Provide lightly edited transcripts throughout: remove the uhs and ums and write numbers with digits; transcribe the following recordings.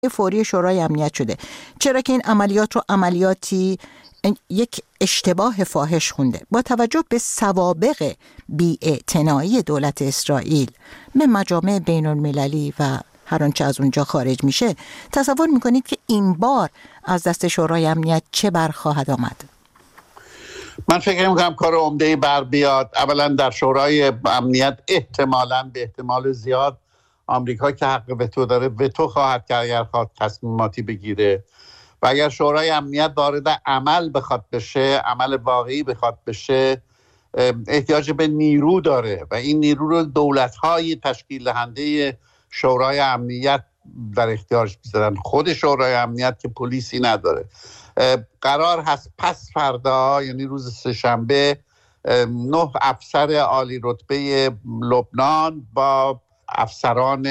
فوری شورای امنیت شده. چرا که این عملیات رو عملیاتی یک اشتباه فاحش خونده. با توجه به سوابق بی‌اعتنایی دولت اسرائیل به مجامع بین المللی و هر آنچه از اونجا خارج میشه، تصور میکنید که این بار از دست شورای امنیت چه بر خواهد آمد؟ من فکر میکنم کار عمده‌ای بر بیاد. اولا در شورای امنیت احتمالاً به احتمال زیاد آمریکا که حق وتو داره وتو خواهد کرد اگر خواهد تصمیماتی بگیره، و اگر شورای امنیت وارد عمل بخواد بشه، عمل واقعی بخواد بشه، احتیاج به نیرو داره و این نیرو رو دولت‌های تشکیل دهنده شورای امنیت در اختیارش می‌ذارن. خود شورای امنیت که پلیسی نداره. قرار هست پس فردا، یعنی روز سه‌شنبه، 9 افسر عالی رتبه لبنان با افسران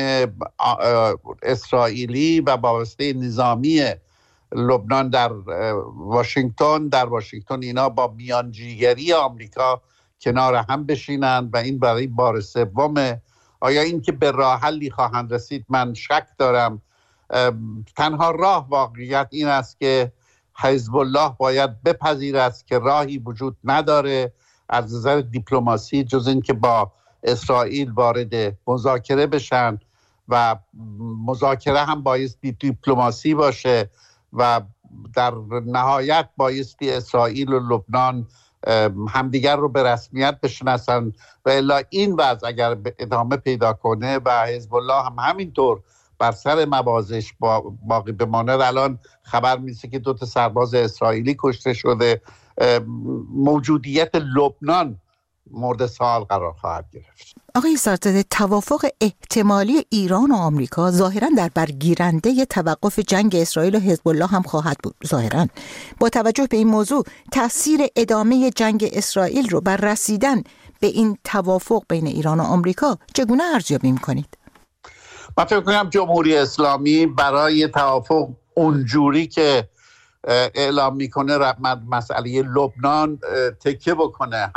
اسرائیلی و وابسته نظامی لبنان در واشنگتن اینا با میانجیگری آمریکا کنار هم بشینند و این برای بار سومه. آیا این که به راه حلی خواهند رسید من شک دارم. تنها راه واقعیت این است که حزب الله باید بپذیرد که راهی وجود نداره از نظر دیپلماسی جز این که با اسرائیل وارد مذاکره بشن و مذاکره هم بایستی دیپلماسی باشه و در نهایت بایستی اسرائیل و لبنان همدیگر رو به رسمیت بشناسن و الا این وضع اگر ادامه پیدا کنه و حزب الله هم همینطور بر سر موازش باقی بمانه. الان خبر میرسه که 2 سرباز اسرائیلی کشته شده. موجودیت لبنان مورد سوال قرار خواهد گرفت. آقای سردزاده، توافق احتمالی ایران و آمریکا ظاهراً در برگیرنده توقف جنگ اسرائیل و حزب الله هم خواهد بود. ظاهراً با توجه به این موضوع تأثیر ادامه جنگ اسرائیل رو بر رسیدن به این توافق بین ایران و آمریکا چگونه ارزیابی می‌کنید؟ من فکر می‌کنم جمهوری اسلامی برای توافق اونجوری که اعلام میکنه مسئله لبنان تکیه بکنه.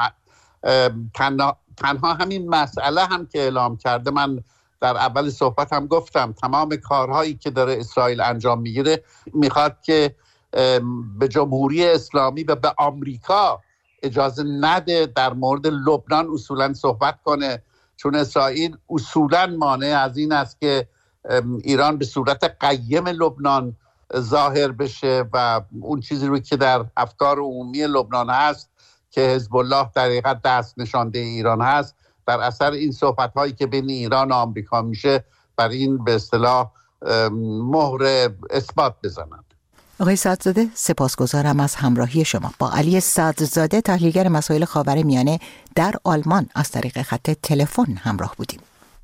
تنها همین مسئله هم که اعلام کرده، من در اول صحبت هم گفتم تمام کارهایی که داره اسرائیل انجام میگیره میخواد که به جمهوری اسلامی و به آمریکا اجازه نده در مورد لبنان اصولا صحبت کنه، چون اسرائیل اصولا مانع از این است که ایران به صورت قیم لبنان ظاهر بشه و اون چیزی رو که در افکار عمومی لبنان هست که حزب الله در حقیقت دست نشانده ایران هست، در اثر این صحبت‌هایی که بین ایران و آمریکا میشه بر این به اصطلاح مهر اثبات بزنند. آقای سعدزاده، سپاسگزارم از همراهی شما. با علی سعدزاده، تحلیلگر مسائل خاورمیانه در آلمان، از طریق خط تلفن همراه بودیم.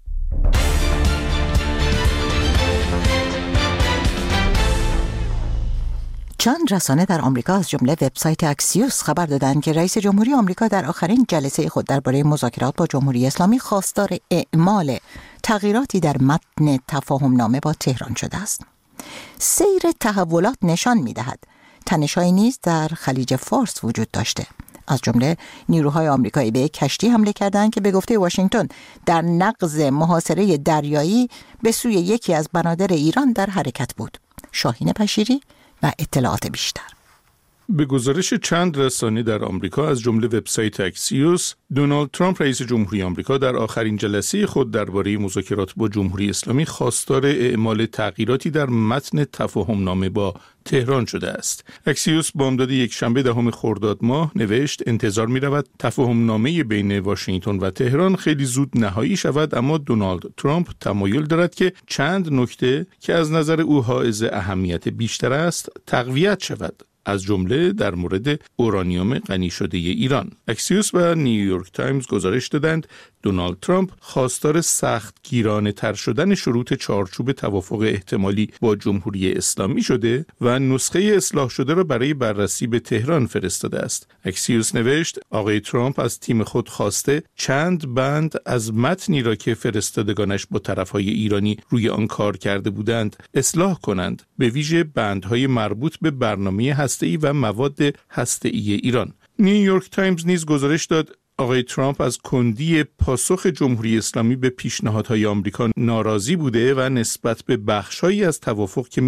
چند رسانه در آمریکا از جمله وبسایت اکسیوس خبر دادند که رئیس جمهوری آمریکا در آخرین جلسه خود درباره مذاکرات با جمهوری اسلامی خواستار اعمال تغییراتی در متن تفاهمنامه با تهران شده است. سیر تحولات نشان می‌دهد تنش‌هایی نیز در خلیج فارس وجود داشته. از جمله نیروهای آمریکایی به کشتی حمله کردند که به گفته واشنگتن در نقض محاصره دریایی به سوی یکی از بنادر ایران در حرکت بود. شاهین پشیری و اطلاعات بیشتر. به گزارش چند رسانه در آمریکا از جمله وبسایت اکسیوس، دونالد ترامپ رئیس جمهوری آمریکا در آخرین جلسه خود درباره مذاکرات با جمهوری اسلامی خواستار اعمال تغییراتی در متن تفاهمنامه با تهران شده است. اکسیوس بامداد یکشنبه 10 خرداد ماه نوشت انتظار می‌رود تفاهمنامه بین واشنگتن و تهران خیلی زود نهایی شود، اما دونالد ترامپ تمایل دارد که چند نکته که از نظر او حائز اهمیت بیشتر است تقویت شود، از جمله در مورد اورانیوم غنی شده ایران. اکسیوس و نیویورک تایمز گزارش دادند دونالد ترامپ خواستار سختگیرانه تر شدن شروط چارچوب توافق احتمالی با جمهوری اسلامی شده و نسخه اصلاح شده را برای بررسی به تهران فرستاده است. اکسیوس نوشت آقای ترامپ از تیم خود خواسته چند بند از متنی را که فرستادگانش با طرفهای ایرانی روی آن کار کرده بودند اصلاح کنند، به ویژه بندهای مربوط به برنامه هسته‌ای و مواد هسته‌ای ایران. نیویورک تایمز نیز گزارش داد آقای ترامپ از کندی پاسخ جمهوری اسلامی به پیشنهادهای آمریکا ناراضی بوده و نسبت به بخش‌هایی از توافق که